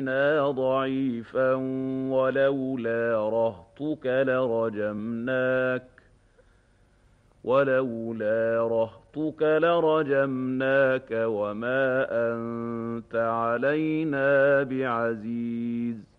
ضعيفا ولولا رهطك لرجمناك وما أنت علينا بعزيز